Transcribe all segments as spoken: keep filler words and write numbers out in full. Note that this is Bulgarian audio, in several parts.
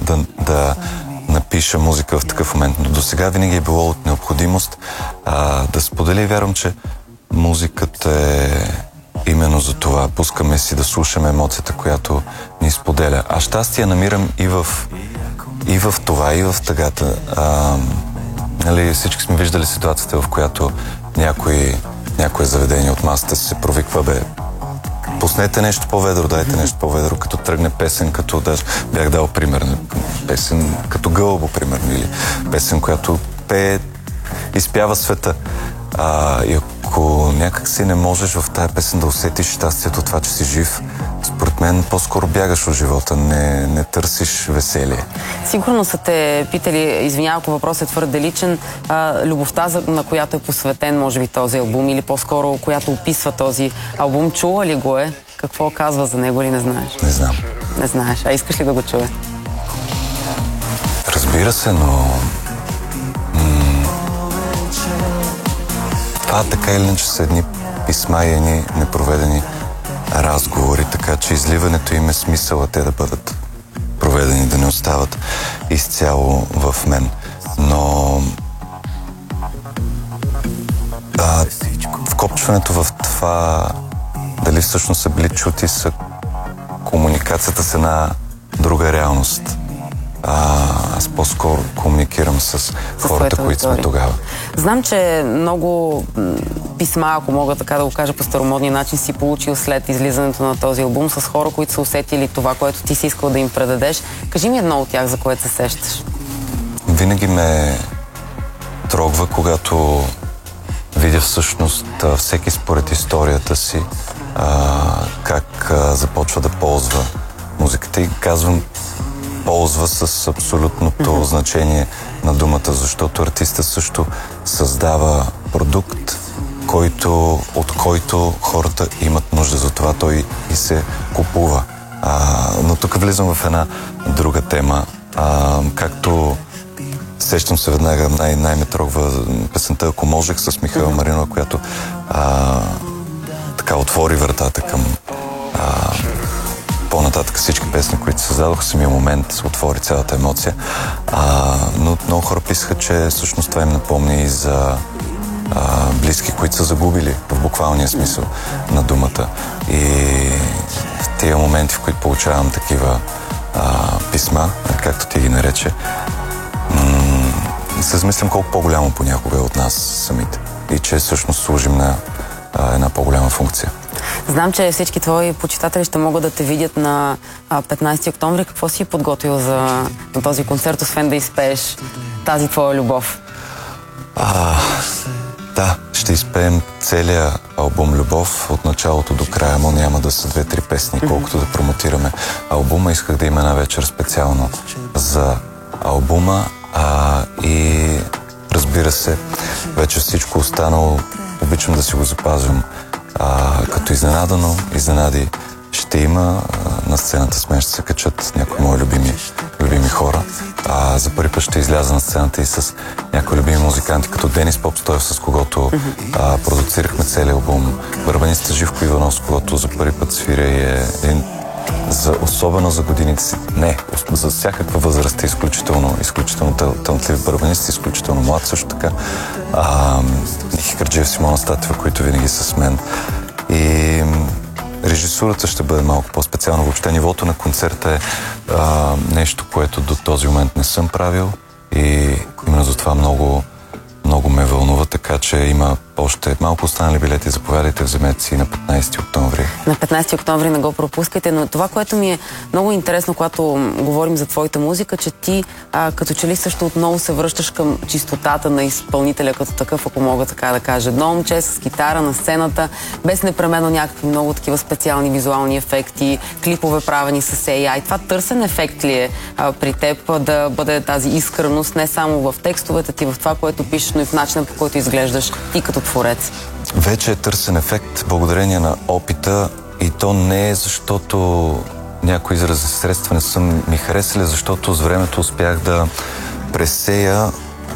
да, да напиша музика в такъв момент. Но до сега винаги е било от необходимост а, да споделя и вярвам, че музиката е именно за това. Пускаме си да слушаме емоцията, която ни споделя. А щастие намирам и в, и в това, и в тъгата. А, нали, всички сме виждали ситуацията, в която някой, някое заведение от масата се провиква, бе, пуснете нещо по-ведро, дайте нещо по-ведро, като тръгне песен, като да бях дал пример, песен като Гълъбо, примерно, или песен, която пее, изпява света. А, и ако някак си не можеш в тая песен да усетиш щастието, това, че си жив, според мен по-скоро бягаш от живота, не, не търсиш веселие. Сигурно са те питали, извинявам, ако въпросът е твърде личен, а, любовта, на която е посветен, може би, този албум, или по-скоро, която описва този албум, чула ли го е? Какво казва за него, или не знаеш? Не знам. Не знаеш. А искаш ли да го чуе? Разбира се, но... Това така или иначе са едни писма и едни непроведени разговори, така че изливането им е смисъла те да бъдат проведени, да не остават изцяло в мен. Но а, вкопчването в това дали всъщност са били чути са комуникацията с една друга реалност. А, аз по-скоро комуникирам с, с хората, които сме тогава. Знам, че много писма, ако мога така да го кажа по старомодния начин, си получил след излизането на този албум с хора, които са усетили това, което ти си искал да им предадеш. Кажи ми едно от тях, за което се сещаш. Винаги ме трогва, когато видя всъщност всеки според историята си а, как а, започва да ползва музиката и казвам ползва с абсолютното mm-hmm. значение на думата, защото артиста също създава продукт, който, от който хората имат нужда, за това той и се купува. А, но тук влизам в една друга тема. А, както сещам се веднага, най- най-ме трогва песента "Ако можех" с Михаила mm-hmm. Маринова, която а, така отвори вратата към а, по-нататък всички песни, които създадох, самия момент се отвори цялата емоция. А, но много хора писаха, че всъщност това им напомни и за а, близки, които са загубили в буквалния смисъл на думата. И в тия моменти, в които получавам такива а, писма, както ти ги нарече, м- се замислям колко по-голямо понякога е от нас самите. И че всъщност служим на а, една по-голяма функция. Знам, че всички твои почитатели ще могат да те видят на петнайсети октомври. Какво си подготвил за на този концерт, освен да изпееш тази твоя любов? А, да, ще изпеем целия албум "Любов" от началото до края му. Няма да са две-три песни, колкото да промотираме албума. Исках да има една вечер специално за албума а, и разбира се, вече всичко останало обичам да си го запазвам А, като изненадано, изненади ще има. А, на сцената с мен ще се качат някои мои любими, любими хора. А, за първи път ще изляза на сцената и с някои любими музиканти, като Денис Попстоев, с когото а, продуцирахме целия албум. Барабаниста Живко Иванов, с когото за първи път свиря и е един, за, особено за годините си, не, за всякаква възраст е изключително, изключително талантлив барабанист, изключително млад също така. А, Ники Кърджиев, Симона Статева, които винаги са с мен. И режисурата ще бъде малко по-специално. Въобще нивото на концерта е а, нещо, което до този момент не съм правил и именно за това много, много ме вълнува, така че има още малко останали билети. Заповядайте, вземете си на петнайсети октомври. На петнайсети октомври не го пропускайте, но това, което ми е много интересно, когато говорим за твоята музика, че ти а, като че ли също отново се връщаш към чистотата на изпълнителя като такъв, ако мога така да кажа. Едно момче с китара на сцената, без непременно някакви много такива специални визуални ефекти, клипове правени с Ей Ай. Това търсен ефект ли е а, при теб да бъде тази искреност не само в текстовете ти, в това, което пишеш, но и в начина, по който изглеждаш ти като творец? Вече е търсен ефект благодарение на опита и то не е защото някои изрази средства не са ми харесали, защото с времето успях да пресея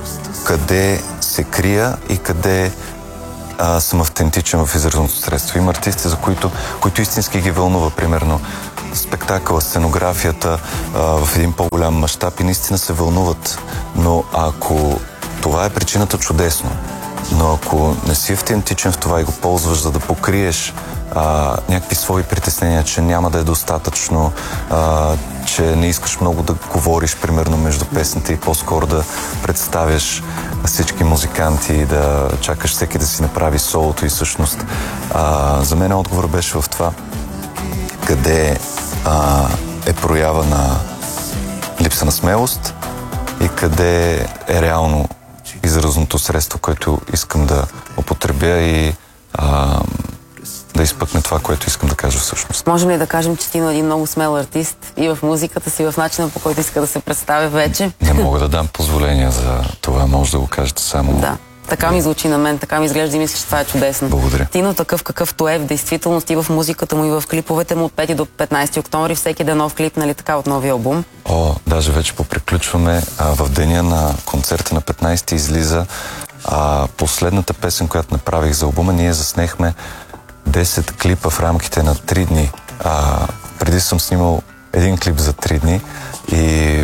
къде се крия и къде а, съм автентичен в изразното средство. Има артисти, за които, които истински ги вълнува, примерно спектакъла, сценографията а, в един по-голям мащаб и наистина се вълнуват. Но ако това е причината, чудесно. Но ако не си автентичен в това и го ползваш, за да покриеш а, някакви свои притеснения, че няма да е достатъчно, а, че не искаш много да говориш, примерно, между песните и по-скоро да представяш всички музиканти и да чакаш всеки да си направи солото и всъщност. А, за мен отговор беше в това, къде а, е проява на липса на смелост и къде е реално изразното средство, което искам да употребя и а, да изпъкне това, което искам да кажа всъщност. Можем ли да кажем, че Тино е един много смел артист и в музиката си, в начина, по който иска да се представя вече? Не мога да дам позволение за това, може да го кажете само. Да. Така ми звучи на мен, така ми изглежда и мисля, че това е чудесно. Благодаря. Тино такъв какъвто е в действителност и в музиката му и в клиповете му от пети до петнайсети октомври, всеки ден нов клип, нали така, от новия албум. О, даже вече поприключваме. А, в деня на концерта на петнайсети излиза а, последната песен, която направих за албума. Ние заснехме десет клипа в рамките на три дни. А, преди съм снимал един клип за три дни и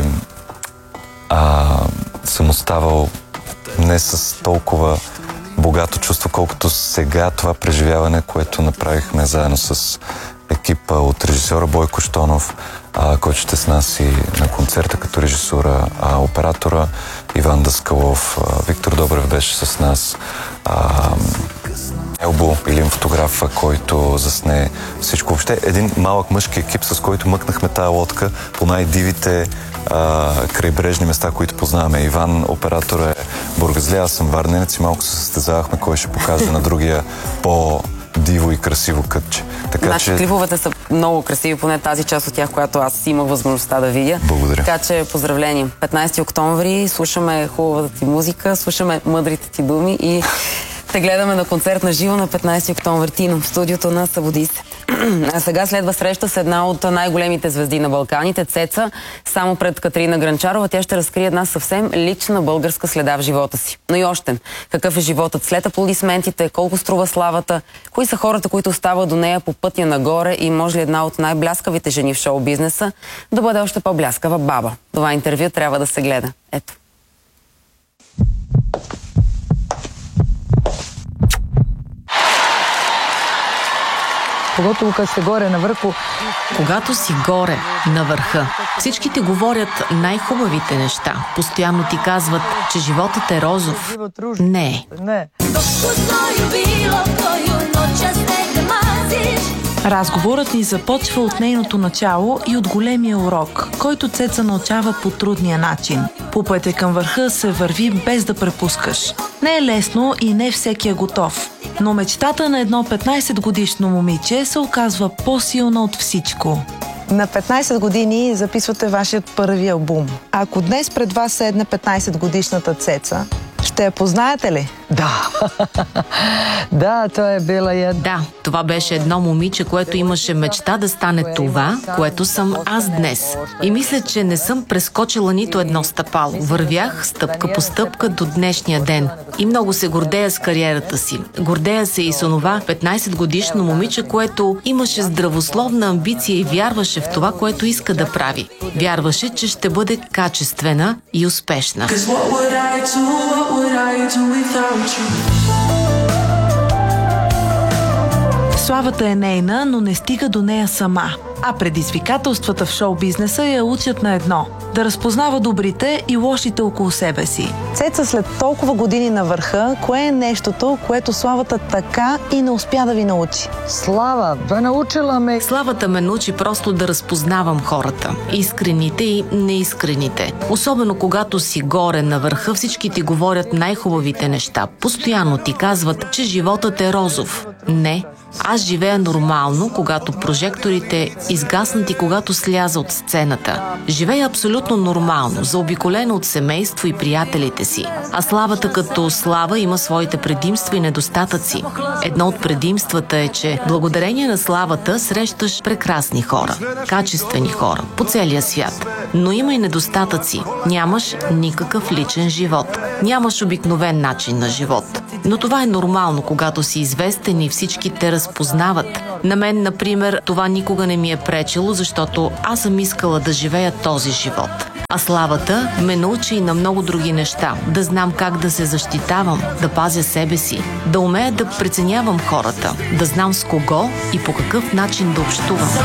а, съм оставал не с толкова богато чувство, колкото сега това преживяване, което направихме заедно с екипа от режисьора Бойко Щонов, а, който ще с нас и на концерта като режисура, а, оператора Иван Даскалов, а, Виктор Добрев беше с нас, а, Елбо Илин фотографа, който засне всичко. Въобще един малък мъжки екип, с който мъкнахме тая лодка по най-дивите а, крайбрежни места, които познаваме. Иван, оператора, е бургазлия, аз съм варненец и малко се състезавахме кой ще покаже на другия по-диво и красиво кътче. Така, значи, че... клиповете са много красиви, поне тази част от тях, която аз имах възможността да видя. Благодаря. Така че поздравления. петнайсети октомври слушаме хубавата ти музика, слушаме мъдрите ти думи и те гледаме на концерт на живо на петнайсети октомври. Тино, в студиото на Събуди се. А сега следва среща с една от най-големите звезди на Балканите, Цеца, само пред Катерина Гранчарова. Тя ще разкрие една съвсем лична българска следа в живота си. Но и още, какъв е животът след аплодисментите, колко струва славата, кои са хората, които остават до нея по пътя нагоре и може ли една от най-бляскавите жени в шоу-бизнеса да бъде още по-бляскава баба. Това интервю трябва да се гледа. Ето. Когато когато сте горе на върху. Когато си горе на върха, всички ти говорят най-хубавите неща. Постоянно ти казват, че животът е розов. Не. Не. Разговорът ни започва от нейното начало и от големия урок, който Цеца научава по трудния начин. По пътя към върха се върви без да препускаш. Не е лесно и не всеки е готов. Но мечтата на едно петнайсетгодишно момиче се оказва по-силна от всичко. На петнайсет години записвате вашият първи албум. Ако днес пред вас седне петнайсетгодишната Цеца, ще я познаете ли? Да. Да, това е била я. Да, това беше едно момиче, което имаше мечта да стане това, което съм аз днес. И мисля, че не съм прескочила нито едно стъпало. Вървях стъпка по стъпка до днешния ден. И много се гордея с кариерата си. Гордея се и с онова петнайсетгодишно момиче, което имаше здравословна амбиция и вярваше в това, което иска да прави. Вярваше, че ще бъде качествена и успешна. Славата е нейна, но не стига до нея сама. А предизвикателствата в шоу-бизнеса я учат на едно – да разпознава добрите и лошите около себе си. Цеца, след толкова години на върха, кое е нещото, което славата така и не успя да ви научи? Слава, бе научила ме. Славата ме научи просто да разпознавам хората. Искрените и неискрените. Особено когато си горе на върха, всички ти говорят най-хубавите неща. Постоянно ти казват, че животът е розов. Не. Аз живея нормално, когато прожекторите изгаснат и когато сляза от сцената. Живея абсолютно нормално, заобиколена от семейство и приятелите си. А славата като слава има своите предимства и недостатъци. Едно от предимствата е, че благодарение на славата срещаш прекрасни хора, качествени хора по целия свят. Но има и недостатъци. Нямаш никакъв личен живот. Нямаш обикновен начин на живот. Но това е нормално, когато си известен и всички те разпознават. разпознават. На мен, например, това никога не ми е пречело, защото аз съм искала да живея този живот. А славата ме научи и на много други неща. Да знам как да се защитавам, да пазя себе си, да умея да преценявам хората, да знам с кого и по какъв начин да общувам.